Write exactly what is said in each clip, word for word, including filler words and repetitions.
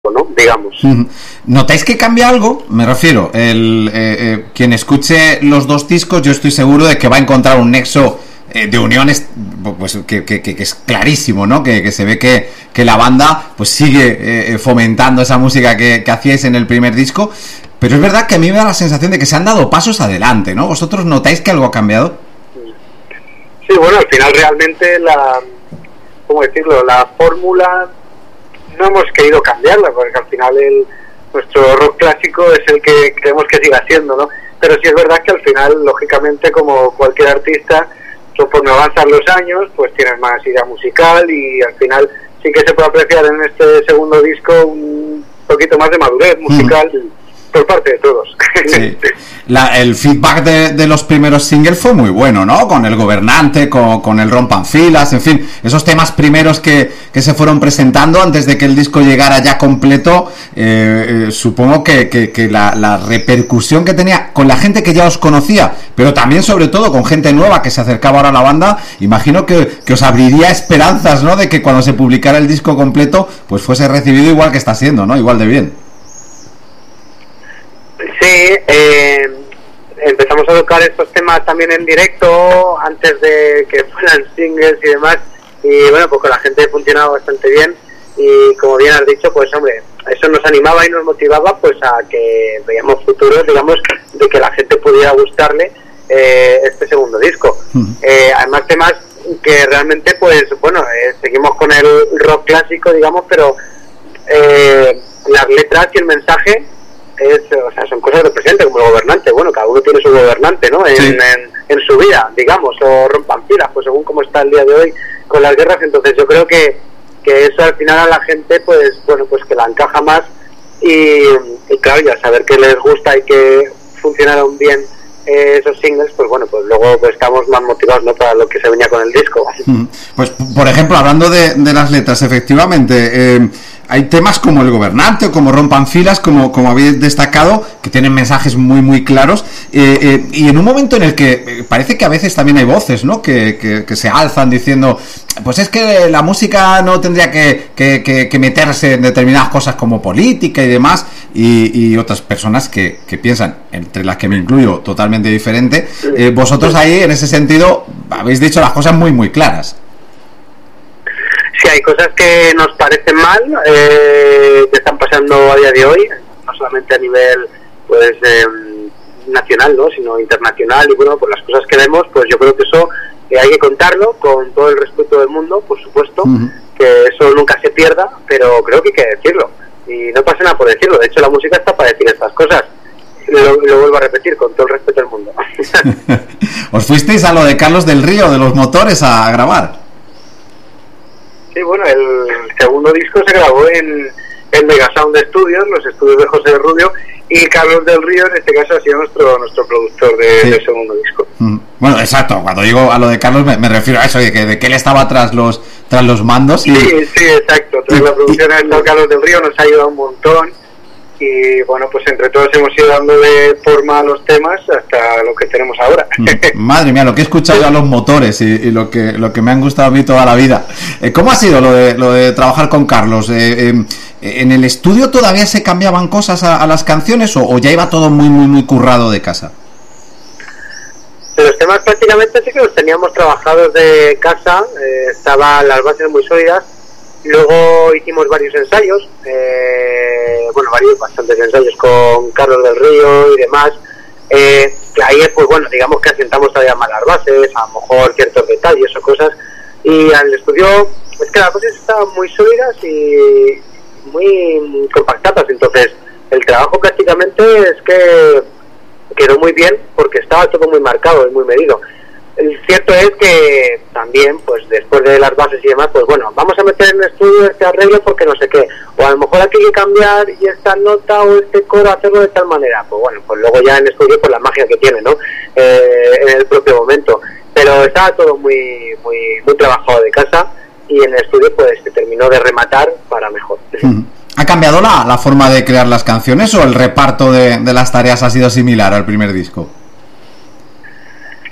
¿no? Digamos. ¿Notáis que cambia algo? Me refiero, el, eh, eh, quien escuche los dos discos, yo estoy seguro de que va a encontrar un nexo eh, de uniones, pues que, que, que es clarísimo, ¿no? Que, que se ve que, que la banda pues sigue eh, fomentando esa música que, que hacíais en el primer disco, pero es verdad que a mí me da la sensación de que se han dado pasos adelante, ¿no? ¿Vosotros notáis que algo ha cambiado? Sí, bueno, al final realmente la, ¿cómo decirlo? La fórmula no hemos querido cambiarla, porque al final el, nuestro rock clásico es el que queremos que siga siendo, ¿no? Pero sí es verdad que al final, lógicamente, como cualquier artista, conforme avanzan los años, pues tienes más idea musical y al final sí que se puede apreciar en este segundo disco un poquito más de madurez musical mm. por parte de todos. Sí. La, el feedback de, de los primeros singles fue muy bueno, ¿no? Con El Gobernante, con, con El Rompan Filas, en fin, esos temas primeros que, que se fueron presentando antes de que el disco llegara ya completo, eh, eh, supongo que, que, que la, la repercusión que tenía con la gente que ya os conocía, pero también sobre todo con gente nueva que se acercaba ahora a la banda, imagino que, que os abriría esperanzas, ¿no? De que cuando se publicara el disco completo, pues fuese recibido igual que está siendo, ¿no? Igual de bien. Sí, eh, empezamos a tocar estos temas también en directo antes de que fueran singles y demás, y bueno, pues con la gente funcionaba bastante bien y como bien has dicho, pues hombre, eso nos animaba y nos motivaba pues a que veíamos futuros, digamos, de que la gente pudiera gustarle eh, este segundo disco. Uh-huh. Eh, además temas que realmente pues bueno, eh, seguimos con el rock clásico, digamos, pero eh, las letras y el mensaje es, o sea, son cosas de presente, como el gobernante. Bueno, cada uno tiene su gobernante, ¿no? En, sí. en, en su vida, digamos, o rompan filas, pues según cómo está el día de hoy con las guerras. Entonces yo creo que, que eso al final a la gente, pues bueno, pues que la encaja más y, y claro, ya saber que les gusta y que funcionaron bien eh, esos singles, pues bueno, pues luego pues estamos más motivados, ¿no? Para lo que se venía con el disco. Pues, por ejemplo, hablando de, de las letras, efectivamente, eh, hay temas como El Gobernante o como Rompan Filas, como, como habéis destacado, que tienen mensajes muy muy claros, eh, eh, y en un momento en el que parece que a veces también hay voces, ¿no? Que, que, que se alzan diciendo, pues es que la música no tendría que, que, que, que meterse en determinadas cosas como política y demás, y, y otras personas que, que piensan, entre las que me incluyo, totalmente diferente. Eh, vosotros ahí, en ese sentido, habéis dicho las cosas muy muy claras. Sí, hay cosas que nos parecen mal, eh, que están pasando a día de hoy, no solamente a nivel pues eh, nacional, ¿no? Sino internacional, y bueno, pues las cosas que vemos, pues yo creo que eso eh, hay que contarlo con todo el respeto del mundo, por supuesto, uh-huh. que eso nunca se pierda, pero creo que hay que decirlo, y no pasa nada por decirlo. De hecho, la música está para decir estas cosas. Lo, lo vuelvo a repetir, con todo el respeto del mundo. ¿Os fuisteis a lo de Carlos del Río, de los Motores, a grabar? Sí, bueno, el segundo disco se grabó en, en Megasound Studios, los estudios de José Rubio, y Carlos del Río, en este caso, ha sido nuestro nuestro productor de, sí. del segundo disco. Mm. Bueno, exacto, cuando digo a lo de Carlos me, me refiero a eso, de que, de que él estaba tras los tras los mandos. Y... Sí, sí, exacto. Tras la producción ha estado Carlos del Río, nos ha ayudado un montón. Y bueno, pues entre todos hemos ido dándole forma a los temas hasta lo que tenemos ahora. Madre mía, lo que he escuchado a los Motores y, y lo que lo que me han gustado a mí toda la vida. Eh, ¿Cómo ha sido lo de lo de trabajar con Carlos? Eh, eh, ¿En el estudio todavía se cambiaban cosas a, a las canciones o, o ya iba todo muy muy muy currado de casa? Los temas prácticamente sí que los teníamos trabajados de casa, eh, estaban las bases muy sólidas. Luego hicimos varios ensayos, eh, bueno, varios, bastantes ensayos con Carlos del Río y demás. Eh, ahí, pues bueno, digamos que asentamos todavía más las bases, a lo mejor ciertos detalles o cosas. Y al estudio, es que las bases estaban muy sólidas y muy compactadas. Entonces, el trabajo prácticamente es que quedó muy bien porque estaba todo muy marcado y muy medido. El cierto es que también, pues después de las bases y demás, pues bueno, vamos a meter en el estudio este arreglo porque no sé qué, o a lo mejor aquí hay que cambiar y esta nota o este coro hacerlo de tal manera. Pues bueno, pues luego ya en el estudio, pues la magia que tiene, ¿no? Eh, en el propio momento. Pero estaba todo muy, muy, muy trabajado de casa y en el estudio pues se terminó de rematar para mejor. ¿Ha cambiado la, la forma de crear las canciones o el reparto de, de las tareas ha sido similar al primer disco?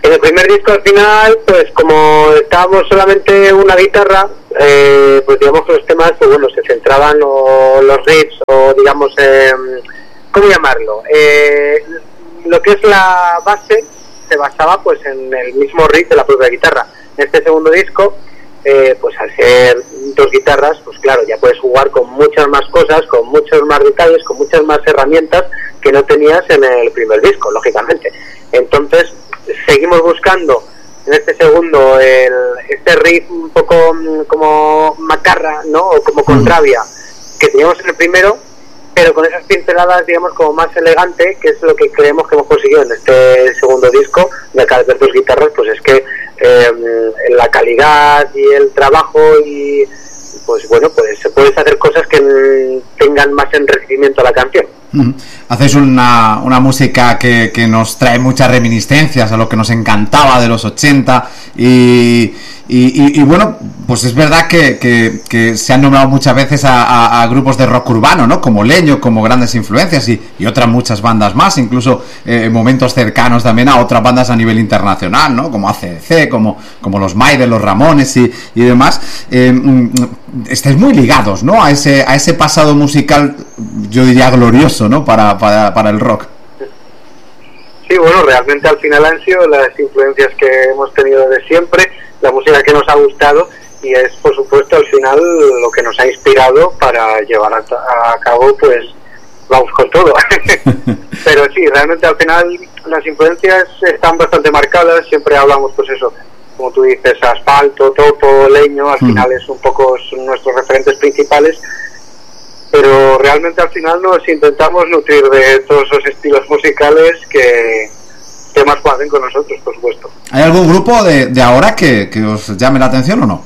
En el primer disco al final, pues como estábamos solamente una guitarra, eh, pues digamos que los temas, pues bueno, se centraban o los riffs o digamos, eh, ¿cómo llamarlo? Eh, lo que es la base se basaba pues en el mismo riff de la propia guitarra. En este segundo disco, eh, pues al ser dos guitarras, pues claro, ya puedes jugar con muchas más cosas, con muchos más detalles, con muchas más herramientas que no tenías en el primer disco, lógicamente. Entonces, seguimos buscando en este segundo el, este riff un poco como macarra, ¿no? O como con rabia que teníamos en el primero, pero con esas pinceladas, digamos, como más elegante, que es lo que creemos que hemos conseguido en este segundo disco, de cada vez dos guitarras, pues es que eh, la calidad y el trabajo y pues bueno, pues se puedes hacer cosas que tengan más enriquecimiento a la canción. Mm. Hacéis una, una música que, que nos trae muchas reminiscencias a lo que nos encantaba de los ochenta y, y, y, y bueno, pues es verdad que, que, que se han nombrado muchas veces a, a, a grupos de rock urbano, ¿no? Como Leño, como grandes influencias y, y otras muchas bandas más, incluso eh, momentos cercanos también a otras bandas a nivel internacional, ¿no? Como A C D C, como, como los Maiden, los Ramones y, y demás. Eh, estáis muy ligados, ¿no? A ese, a ese pasado musical, yo diría glorioso, ¿no? Para, para, para el rock. Sí, bueno, realmente al final han sido las influencias que hemos tenido de siempre, la música que nos ha gustado y es, por supuesto, al final lo que nos ha inspirado para llevar a, a cabo, pues, vamos con todo. Pero sí, realmente al final las influencias están bastante marcadas, siempre hablamos, pues eso, como tú dices, Asfalto, Toto, Leño, al mm. final es un poco son nuestros referentes principales, pero realmente al final nos intentamos nutrir de todos esos estilos musicales que, que más cuadren con nosotros, por supuesto. ¿Hay algún grupo de, de ahora que, que os llame la atención o no?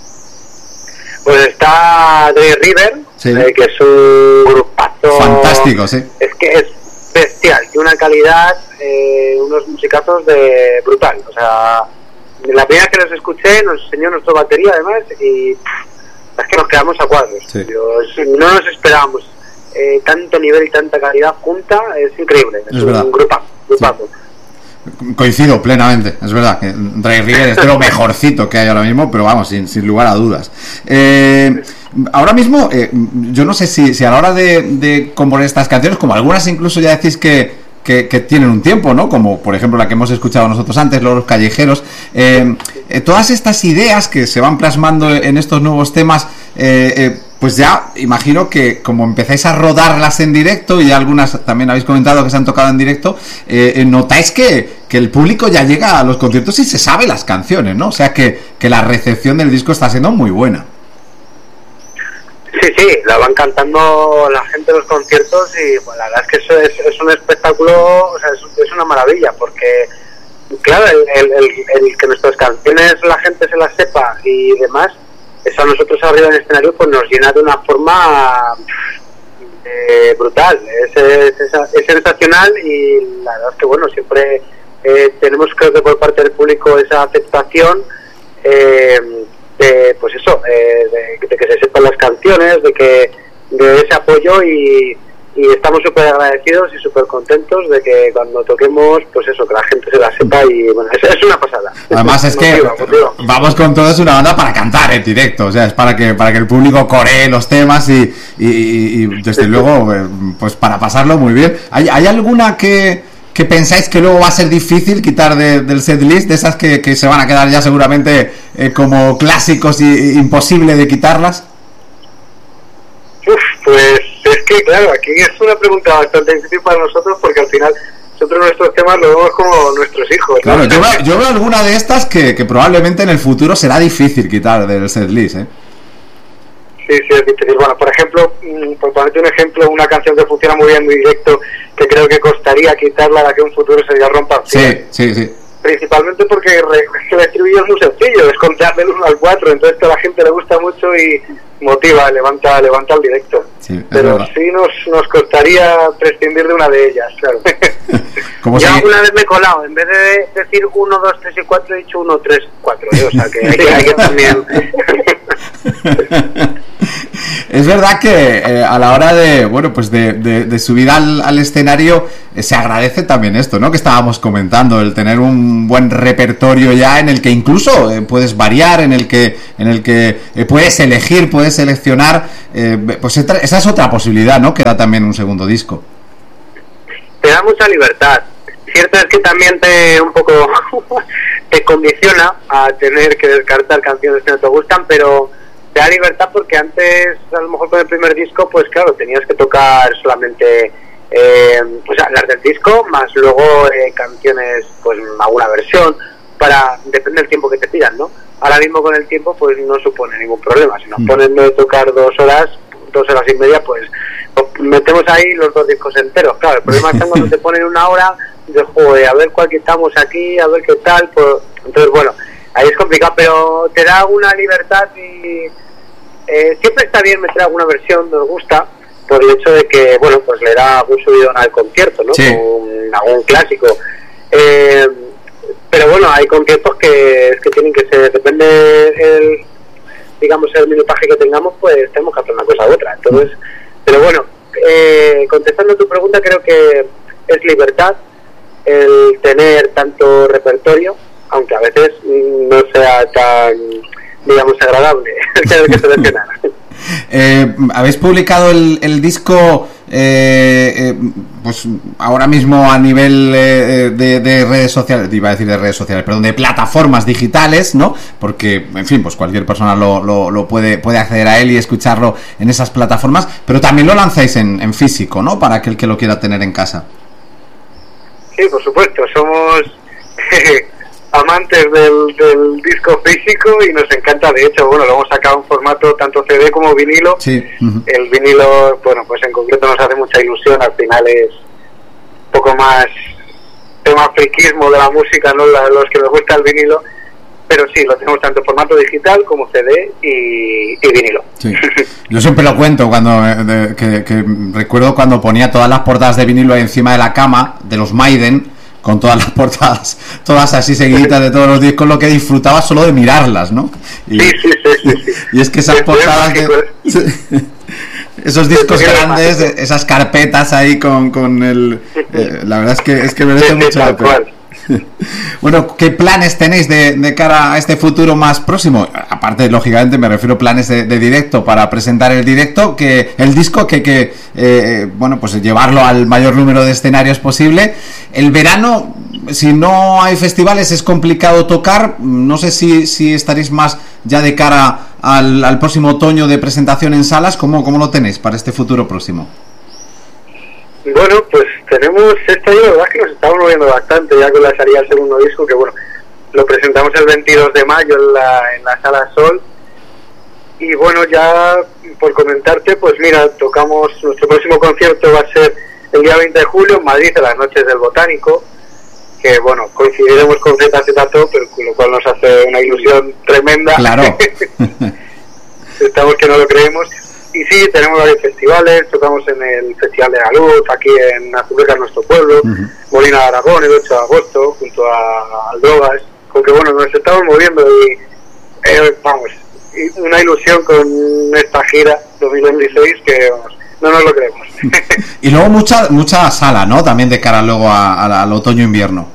Pues está Dre River, sí. eh, que es un grupazo fantástico, sí. Es que es bestial, y una calidad, eh, unos musicazos de brutal. O sea, la primera vez que los escuché nos enseñó nuestra batería además y pff, es que nos quedamos a cuadros. Sí. Pero, no nos esperábamos eh, tanto nivel y tanta calidad junta, es increíble. Es, es un verdad. grupazo, grupazo. Sí. Coincido plenamente, es verdad que Dre River es de lo mejorcito que hay ahora mismo, pero vamos, sin, sin lugar a dudas. Eh, ahora mismo, eh, yo no sé si, si a la hora de, de componer estas canciones, como algunas incluso ya decís que, que, que tienen un tiempo, ¿no? Como por ejemplo la que hemos escuchado nosotros antes, Los Callejeros, eh, eh, todas estas ideas que se van plasmando en estos nuevos temas, eh, eh, pues ya imagino que como empezáis a rodarlas en directo y algunas también habéis comentado que se han tocado en directo, eh, notáis que, que el público ya llega a los conciertos y se sabe las canciones, ¿no? O sea que, que la recepción del disco está siendo muy buena. Sí, sí, la van cantando la gente en los conciertos y bueno, la verdad es que eso es, es un espectáculo, o sea, es, es una maravilla porque, claro, el, el, el, el que nuestras canciones la gente se las sepa y demás, eso a nosotros arriba en el escenario pues nos llena de una forma eh, brutal, es, es, es sensacional y la verdad es que bueno, siempre eh, tenemos creo que por parte del público esa aceptación eh, de pues eso, eh, de, de que se sepan las canciones, de que de ese apoyo y, y estamos súper agradecidos y súper contentos de que cuando toquemos, pues eso, que la gente se la sepa y bueno, es, es una pasada. Además es que motiva, motiva. Vamos con todo, es una banda para cantar en directo, o sea, es para que para que el público coree los temas y, y, y, y desde sí, luego, pues para pasarlo muy bien. ¿Hay, hay alguna que, que pensáis que luego va a ser difícil quitar de, del setlist, de esas que, que se van a quedar ya seguramente eh, como clásicos y, y imposible de quitarlas? Uf, pues es que claro, aquí es una pregunta bastante difícil para nosotros porque al final nosotros nuestros temas los vemos como nuestros hijos, ¿no? Claro, yo veo, yo veo alguna de estas que, que probablemente en el futuro será difícil quitar del setlist, ¿eh? Sí, sí, es difícil. Bueno, por ejemplo, por ponerte un ejemplo, una canción que funciona muy bien, muy directo, que creo que costaría quitarla de aquí a un futuro sería Rompan Filas. Sí, sí, sí. Principalmente porque el estribillo es muy sencillo, es contar del uno al cuatro, entonces a la gente le gusta mucho y motiva, levanta levanta el directo. Sí, pero verdad. Sí nos, nos costaría prescindir de una de ellas, claro. Yo si... alguna vez me he colado, en vez de decir uno, dos, tres y cuatro, he dicho uno, tres, cuatro, ¿eh? O sea que hay que, hay que también... Es verdad que eh, a la hora de, bueno, pues de, de, de subir al, al escenario eh, se agradece también esto, ¿no? Que estábamos comentando, el tener un buen repertorio ya en el que incluso eh, puedes variar, en el que en el que eh, puedes elegir, puedes seleccionar, eh, pues esa es otra posibilidad, ¿no? Que da también un segundo disco. Te da mucha libertad. Cierto es que también te un poco te condiciona a tener que descartar canciones que no te gustan, pero te da libertad porque antes, a lo mejor con el primer disco, pues claro, tenías que tocar solamente eh, o sea, las del disco, más luego eh, canciones, pues alguna versión, para depende del tiempo que te pidan, ¿no? Ahora mismo con el tiempo, pues no supone ningún problema. Si nos Mm. ponen de tocar dos horas, dos horas y media, pues metemos ahí los dos discos enteros. Claro, el problema está cuando te ponen una hora de joder, a ver cuál quitamos aquí, a ver qué tal, pues entonces bueno, ahí es complicado, pero te da una libertad y eh, siempre está bien meter alguna versión, nos gusta, por el hecho de que, bueno, pues le da algún subidón al concierto, ¿no? Sí. Con algún clásico. Eh, pero bueno, hay conciertos que, que tienen que ser, depende el, digamos, el minutaje que tengamos, pues tenemos que hacer una cosa u otra. Entonces, pero bueno, eh, contestando a tu pregunta, creo que es libertad el tener tanto repertorio, aunque a veces no sea tan, digamos, agradable el tener que seleccionar. Eh, habéis publicado el, el disco eh, eh, pues ahora mismo a nivel eh, de, de redes sociales, iba a decir de redes sociales, perdón, de plataformas digitales, ¿no? Porque, en fin, pues cualquier persona lo, lo, lo puede, puede acceder a él y escucharlo en esas plataformas, pero también lo lanzáis en, en físico, ¿no? Para aquel que lo quiera tener en casa. Sí, por supuesto, somos amantes del, del disco físico y nos encanta. De hecho, bueno, lo hemos sacado en formato tanto C D como vinilo. Sí. Uh-huh. El vinilo, bueno, pues en concreto nos hace mucha ilusión. Al final es un poco más tema friquismo de la música, ¿no? La, los que nos gusta el vinilo. Pero sí, lo tenemos tanto en formato digital como C D y, y vinilo. Sí. Yo siempre lo cuento cuando de, que, que recuerdo cuando ponía todas las portadas de vinilo ahí encima de la cama de los Maiden, con todas las portadas, todas así seguiditas de todos los discos, lo que disfrutaba solo de mirarlas, ¿no? Y, sí, sí, sí, sí, sí. Y es que esas portadas de, esos discos grandes, esas carpetas ahí con, con el eh, la verdad es que es que merece mucho la pena. Bueno, ¿qué planes tenéis de, de cara a este futuro más próximo? Aparte, lógicamente, me refiero a planes de, de directo para presentar el directo, que el disco, que, que eh, bueno, pues llevarlo al mayor número de escenarios posible. El verano, si no hay festivales, es complicado tocar. No sé si, si estaréis más ya de cara al, al próximo otoño de presentación en salas. ¿Cómo, cómo lo tenéis para este futuro próximo? Bueno, pues tenemos este año, la verdad es que nos estamos moviendo bastante ya con la salida del segundo disco, que bueno, lo presentamos el veintidós de mayo en la, en la Sala Sol. Y bueno, ya por comentarte, pues mira, tocamos, nuestro próximo concierto va a ser el día veinte de julio en Madrid, a las Noches del Botánico, que bueno, coincidiremos con Z Z Top, pero con lo cual nos hace una ilusión tremenda. Claro. Estamos que no lo creemos. Y sí, tenemos varios festivales, tocamos en el Festival de la Luz, aquí en Azuleja, nuestro pueblo, uh-huh. Molina de Aragón, el ocho de agosto, junto a Aldrogas, con que bueno, nos estamos moviendo y eh, vamos, una ilusión con esta gira dos mil veintiséis que vamos, no nos lo creemos. Y luego mucha mucha sala, ¿no? También de cara luego a, a, al otoño-invierno.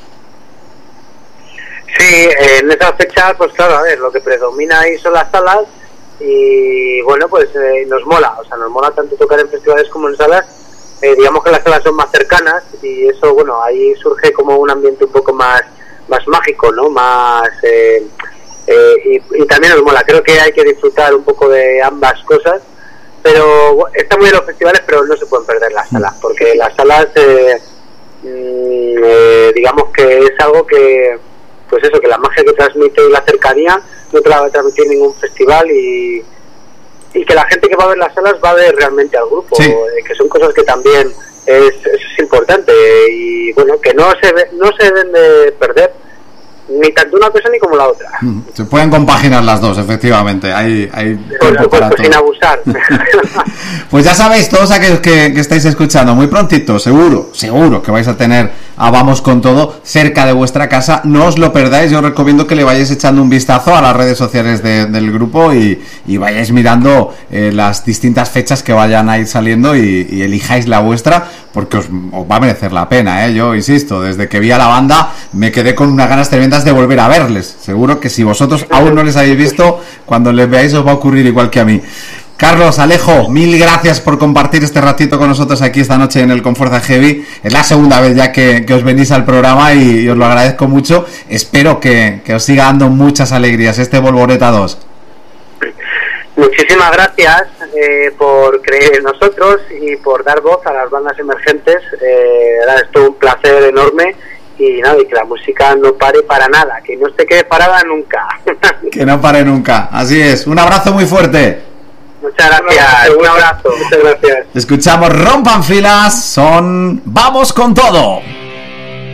Sí, en esas fechas, pues claro, a ver, lo que predomina ahí son las salas. Y bueno, pues eh, nos mola, o sea, nos mola tanto tocar en festivales como en salas. Eh, digamos que las salas son más cercanas y eso, bueno, ahí surge como un ambiente un poco más más mágico, ¿no? Más eh, eh, y, y también nos mola. Creo que hay que disfrutar un poco de ambas cosas, pero está muy bien los festivales, pero no se pueden perder las salas, porque las salas eh, eh, digamos que es algo que, pues eso, que la magia que transmite la cercanía no te la va a transmitir ningún festival, y, y que la gente que va a ver las salas va a ver realmente al grupo, sí. eh, que son cosas que también es, es importante, y bueno, que no se no se deben de perder ni tanto una cosa ni como la otra. Se pueden compaginar las dos, efectivamente. Hay, hay tiempo para todo. Sin abusar. Pues ya sabéis, todos aquellos que, que estáis escuchando, muy prontito, seguro, seguro que vais a tener a Vamos con Todo, cerca de vuestra casa. No os lo perdáis, yo os recomiendo que le vayáis echando un vistazo a las redes sociales de, del grupo y, y vayáis mirando eh, las distintas fechas que vayan a ir saliendo y, y elijáis la vuestra, porque os, os va a merecer la pena, ¿eh? Yo insisto, desde que vi a la banda me quedé con unas ganas tremendas de volver a verles. Seguro que si vosotros aún no les habéis visto, cuando les veáis os va a ocurrir igual que a mí. Carlos, Alejo, mil gracias por compartir este ratito con nosotros aquí esta noche en el Conforza Heavy. Es la segunda vez ya que, que os venís al programa y, y os lo agradezco mucho. Espero que, que os siga dando muchas alegrías este Volvoreta dos. Muchísimas gracias eh, por creer en nosotros y por dar voz a las bandas emergentes. Eh, es todo un placer enorme y nada, y que la música no pare para nada, que no se quede parada nunca. Que no pare nunca, así es. Un abrazo muy fuerte. Muchas gracias, un abrazo, muchas gracias. Escuchamos Rompan Filas, son Vamos con Todo.